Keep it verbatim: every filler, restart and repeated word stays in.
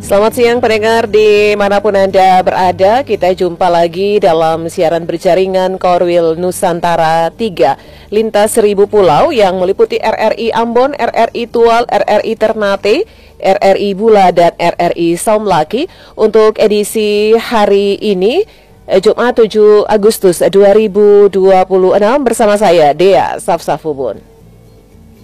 Selamat siang pendengar dimanapun Anda berada. Kita jumpa lagi dalam siaran berjaringan Korwil Nusantara tiga lintas seribu pulau yang meliputi R R I Ambon, R R I Tual, R R I Ternate, R R I Bula, dan R R I Saumlaki. Untuk edisi hari ini Jumat tujuh Agustus dua ribu dua puluh enam bersama saya Dea Safsafubun.